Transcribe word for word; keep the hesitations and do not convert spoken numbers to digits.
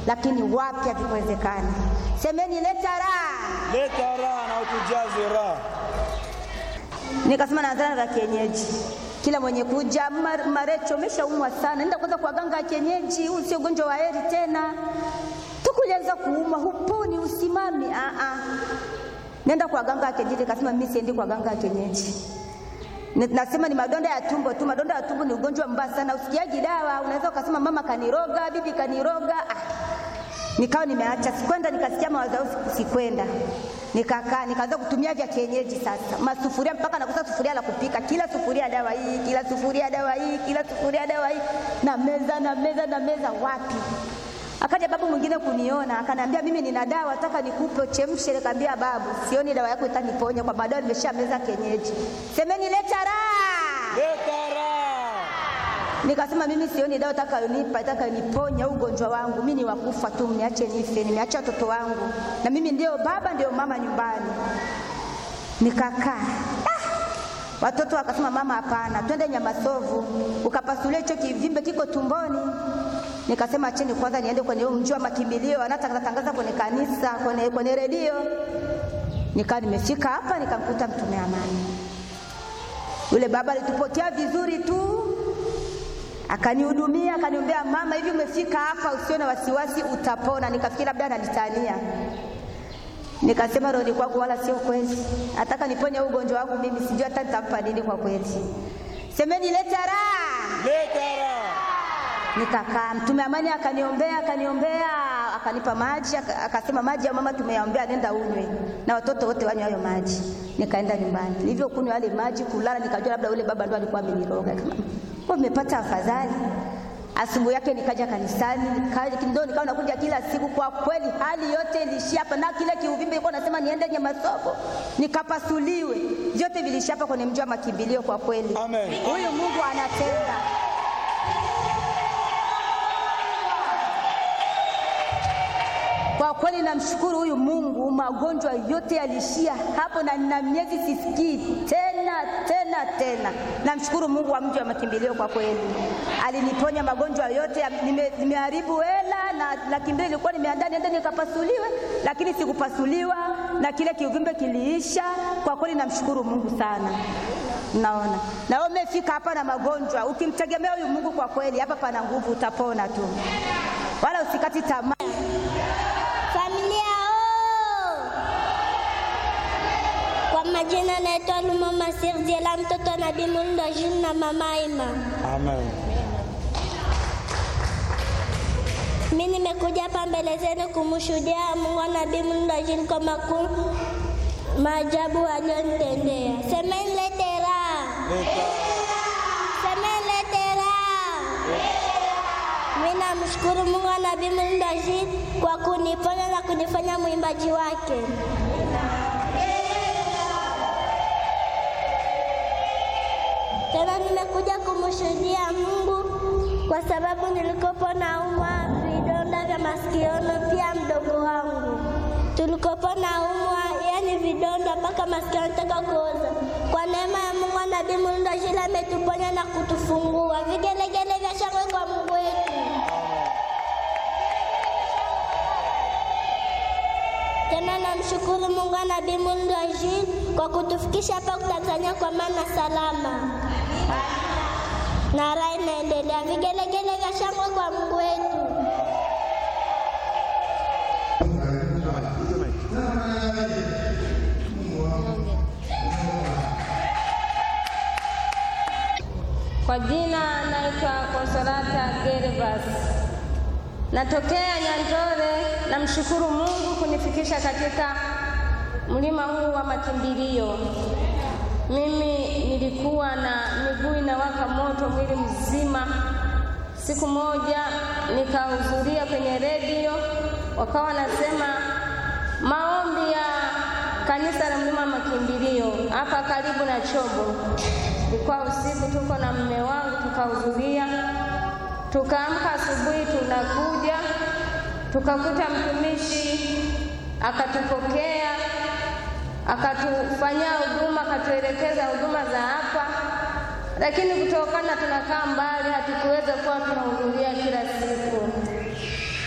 lakini wapi havikuwezekana. Semeni leta raha. Leta raha na utujaze raha. Nikasema naanza na kienyeji. Kila mwenye kuja Marecho umeshaumwa sana, nenda kwanza kwa ganga ya kienyeji, huu sio ugonjwa wa heri tena. Tukulianza kuuma huponi usimami, a a. Nenda kwa ganga ya kienyeji. Nikasema mimi siendi kwa ganga ya kienyeji. Nasema ni madonda ya tumbo tu. Madonda ya tumbo ni ugonjwa mbaya sana, usikiaji dawa. Unaweza ukasema mama kaniroga, bibi kaniroga. Ah. Nikawa nimeacha, sikwenda. Nikasikia mawazo sikwenda. Nikakaa nikaanza kutumia vya kienyeji sasa. Masufuria mpaka nakosa sufuria la kupika. Kila sufuria dawa hii, kila sufuria dawa hii, kila sufuria dawa hii. Na meza na meza na meza wapi? Akaja babu mwingine kuniona, akaniambia mimi nina dawa nataka nikupe uchemshe. Nikamwambia babu, sioni dawa yako itaniponya kwa baadaye nimeshameza kienyeji. Semeni leta raha. Leta raha. Nikasema mimi sioni dawa itakayonipa itakayoniponya ugonjwa wangu. Mimi ni wakufa tu, mniache nife, nimeacha watoto wangu. Na mimi ndio baba ndio mama nyumbani. Nikakaa. Ah! Watoto wakasema mama hapana, twende Nyamasovu. Ukapasulia hicho kivimbe kiko tumboni. Nikasema acheni kwanza niende kwenye mji wa makimbilio, anatangaza kwenye kanisa, kwenye kwenye redio. Nikaa nimefika hapa nikamkuta mtume amani. Yule baba alitupotea vizuri tu. Akanihudumia, akaniombea, mama hivi umefika hapa usio na wasiwasi utapona. Nikafikiri labda ananitania. Nikasema roho ni kwangu wala sio kweli. Nataka niponye ugonjwa wangu mimi, sijui hata nitampa nini kwa kweli. Semeni leta raha. Leta raha. Nikakaa, mtume amani akaniombea, akaniombea, akanipa maji, akasema maji ya mama tumeyaombea nenda unywe. Na watoto wote wanywe hayo maji. Nikaenda nyumbani. Nilivyokunywa yale maji kulala nikajua labda yule baba ndo alikuwa ameniroga. Kwa nimepata afadhali. Asubuhi yake nikaja kanisani, nikaja ndio nikawa nakuja kila siku. Kwa kweli hali yote ilishia hapa, na kile kiuvimbe ilikuwa nasema niende Nyamasovu nikapasuliwe, vyote vilishia hapa kwenye mji wa makimbilio. Kwa kweli amen, huyu Mungu anatenda. Kwa kweli namshukuru huyu Mungu, magonjwa yote yalishia hapo na nina miezi sisikii tena tena tena. Namshukuru Mungu wa mji wa makimbilio, kwa kweli aliniponya magonjwa yote. Nimeharibu hela na laki mbili ilikuwa nimeandaa niende nikapasuliwe, lakini sikupasuliwa na kile kiuvimbe kiliisha. Kwa kweli namshukuru Mungu sana. Naona na wewe umefika hapa na magonjwa, ukimtegemea huyu Mungu kwa kweli hapa pana nguvu, utapona tu, wala usikati tamaa. Familia oh! Kwa majina naitwa Mama Sirdiela, mtoto wa Nabii Mulndo Jules na Mama Ima. Amen. Mimi nimekuja hapa mbele zenu kumshuhudia Mungu wa Nabii Mulndo Jules kwa makuu maajabu aliyonitendea. Semeni lete raha. Semeni lete raha. Mimi namshukuru Mungu wa Nabii Mulndo Jules kwa kuniponya na kunifanya mwimbaji wake. Tena nimekuja kumshuhudia Mungu kwa sababu nilikopo naumwa vidonda vya masikioni, pia mdogo wangu tulikopo naumwa yani vidonda mpaka masikio yanataka kuoza. Kwa neema ya Mungu wa Nabii Mulndo Jules ametuponya na kutufungua. Vigelegele vya shangwe kwa Mungu wetu. Tena namshukuru Mungu wa Nabii Mulndo Jules kwa kutufikisha hapa Tanzania kwa maana salama. Na raha inaendelea. Vigelegele vya shangwe kwa Mungu wetu. Kwa jina naitwa Consolata Gervas. Natokea Nyanzore. Namshukuru Mungu kunifikisha katika mlima huu wa makimbilio. Mimi nilikuwa na miguu inawaka moto mwili mzima. Siku moja nikahudhuria kwenye redio, wakawa nasema maombi ya kanisa la mlima makimbilio hapa karibu na Chobo. Ilikuwa usiku, tuko na mume wangu tukahudhuria. Tukaamka asubuhi tunakuja, tukakuta mtumishi akatupokea, akatufanyia huduma, akatuelekeza huduma za hapa. Lakini kutokana tunakaa mbali hatukuweza kuwa tunahudhuria kila siku.